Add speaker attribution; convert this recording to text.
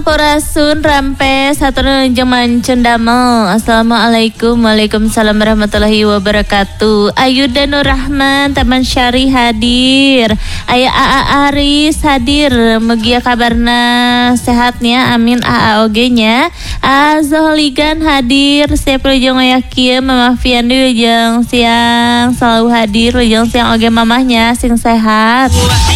Speaker 1: Sampurasun rampe saturun jeung mancun damel. Assalamualaikum waalaikumsalam warahmatullahi wabarakatuh. Ayuda Nur Rahman Taman Syari hadir. Aya AA Aris hadir. Mugia kabarna sehatnya amin. AA oge nya. Zohligan hadir. Siap jeung yakin Mama Fiandu jeung siang selalu hadir jeung siang oge mamahnya sing sehat.